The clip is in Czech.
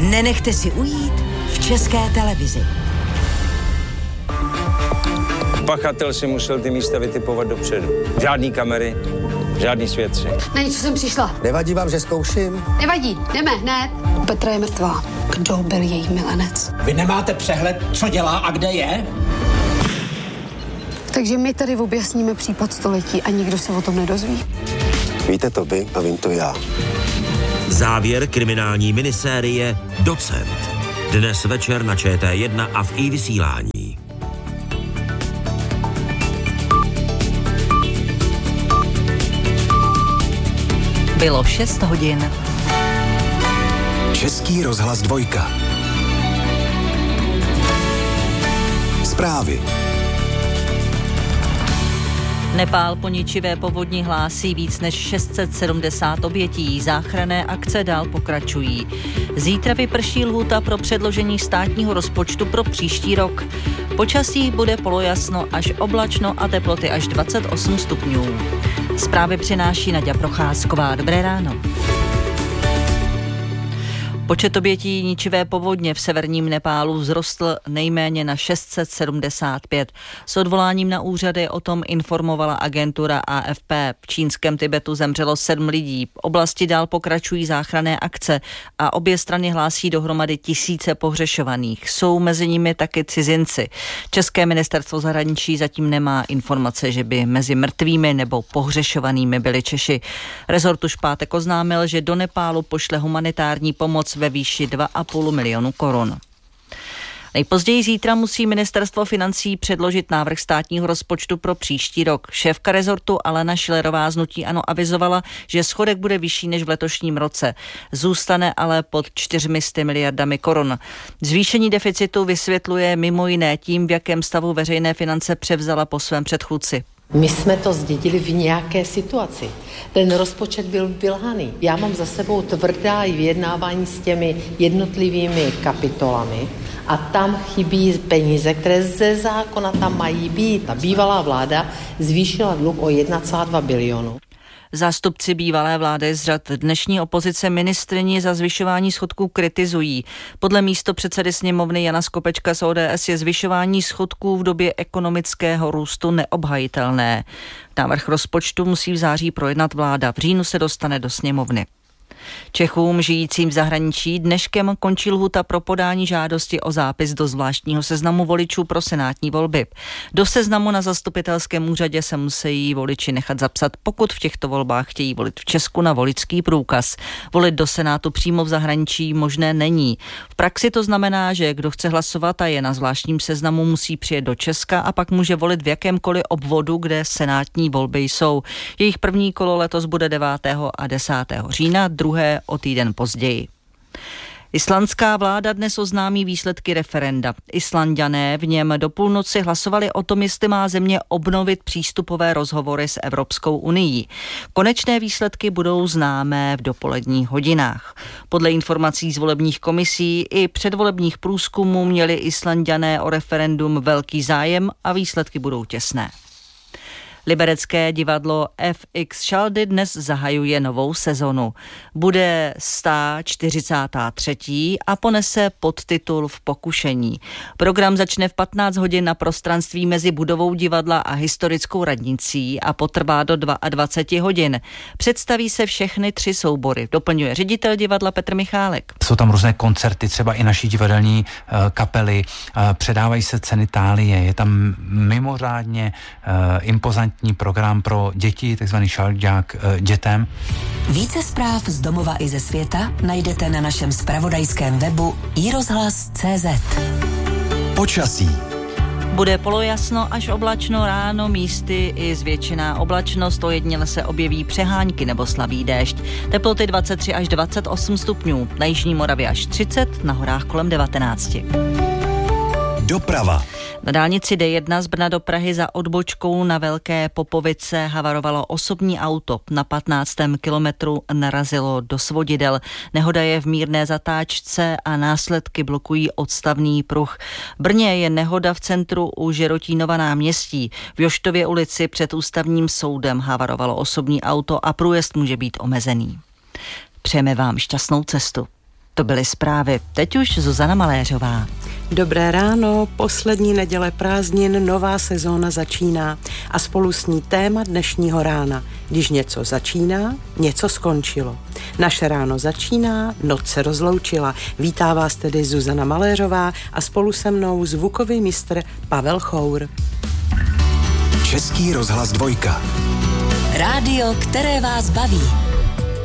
Nenechte si ujít v České televizi. Pachatel si musel ty místa vytipovat dopředu. Žádný kamery, žádný svědci. Na něco jsem přišla. Nevadí vám, že zkouším? Nevadí, jdeme hned. Petra je mrtvá. Kdo byl její milenec? Vy nemáte přehled, co dělá a kde je? Takže my tady objasníme případ století a nikdo se o tom nedozví. Víte to vy a vím to já. Závěr kriminální minisérie Docent. Dnes večer na ČT1 a v iVysílání. Bylo 6 hodin. Český rozhlas 2. Zprávy. Nepál po ničivé povodni hlásí víc než 670 obětí. Záchranné akce dál pokračují. Zítra vyprší lhůta pro předložení státního rozpočtu pro příští rok. Počasí bude polojasno až oblačno a teploty až 28 stupňů. Zprávy přináší Naďa Procházková. Dobré ráno. Počet obětí ničivé povodně v severním Nepálu vzrostl nejméně na 675. S odvoláním na úřady o tom informovala agentura AFP. V čínském Tibetu zemřelo 7 lidí. V oblasti dál pokračují záchranné akce a obě strany hlásí dohromady tisíce pohřešovaných. Jsou mezi nimi taky cizinci. České ministerstvo zahraničí zatím nemá informace, že by mezi mrtvými nebo pohřešovanými byli Češi. Rezort už v pátek oznámil, že do Nepálu pošle humanitární pomoc ve výši 2,5 milionu korun. Nejpozději zítra musí ministerstvo financí předložit návrh státního rozpočtu pro příští rok. Šéfka rezortu Alena Schillerová z hnutí ANO avizovala, že schodek bude vyšší než v letošním roce. Zůstane ale pod 400 miliardami korun. Zvýšení deficitu vysvětluje mimo jiné tím, v jakém stavu veřejné finance převzala po svém předchůdci. My jsme to zdědili v nějaké situaci. Ten rozpočet byl vylhaný. Já mám za sebou tvrdá vyjednávání s těmi jednotlivými kapitolami a tam chybí peníze, které ze zákona tam mají být. Ta bývalá vláda zvýšila dluh o 1,2 bilionu. Zástupci bývalé vlády z řad dnešní opozice ministryni za zvyšování schodků kritizují. Podle místopředsedy sněmovny Jana Skopečka z ODS je zvyšování schodků v době ekonomického růstu neobhajitelné. Návrh rozpočtu musí v září projednat vláda. V říjnu se dostane do sněmovny. Čechům žijícím v zahraničí dneškem končí lhůta pro podání žádosti o zápis do zvláštního seznamu voličů pro senátní volby. Do seznamu na zastupitelském úřadě se musí voliči nechat zapsat, pokud v těchto volbách chtějí volit v Česku na voličský průkaz. Volit do Senátu přímo v zahraničí možné není. V praxi to znamená, že kdo chce hlasovat a je na zvláštním seznamu, musí přijet do Česka a pak může volit v jakémkoliv obvodu, kde senátní volby jsou. Jejich první kolo letos bude 9. a 10. října, druhé o týden později. Islandská vláda dnes oznámí výsledky referenda. Islanďané v něm do půlnoci hlasovali o tom, jestli má země obnovit přístupové rozhovory s Evropskou unií. Konečné výsledky budou známé v dopoledních hodinách. Podle informací z volebních komisí i předvolebních průzkumů měli Islanďané o referendum velký zájem a výsledky budou těsné. Liberecké divadlo FX Šaldy dnes zahajuje novou sezonu. Bude 143. a ponese podtitul V pokušení. Program začne v 15 hodin na prostranství mezi budovou divadla a historickou radnicí a potrvá do 22 hodin. Představí se všechny 3 soubory, doplňuje ředitel divadla Petr Michálek. Jsou tam různé koncerty, třeba i naší divadelní kapely, předávají se ceny tálie, je tam mimořádně impozantní program pro děti, takzvaný šalďák dětem. Více zpráv z domova i ze světa najdete na našem zpravodajském webu iRozhlas.cz. Počasí. Bude polojasno až oblačno, ráno místy i zvětšená oblačnost, ojediněle se objeví přehánky nebo slabý déšť. Teploty 23 až 28 stupňů, na jižní Moravě až 30, na horách kolem 19. Doprava. Na dálnici D1 z Brna do Prahy za odbočkou na Velké Popovice havarovalo osobní auto. Na 15. kilometru narazilo do svodidel. Nehoda je v mírné zatáčce a následky blokují odstavný pruh. V Brně je nehoda v centru u Žerotínova náměstí. V Joštově ulici před ústavním soudem havarovalo osobní auto a průjezd může být omezený. Přejeme vám šťastnou cestu. To byly zprávy. Teď už Zuzana Maléřová. Dobré ráno, poslední neděle prázdnin, nová sezóna začíná a spolu s ní téma dnešního rána. Když něco začíná, něco skončilo. Naše ráno začíná, noc se rozloučila. Vítá vás tedy Zuzana Maléřová a spolu se mnou zvukový mistr Pavel Chour. Český rozhlas 2. Rádio, které vás baví.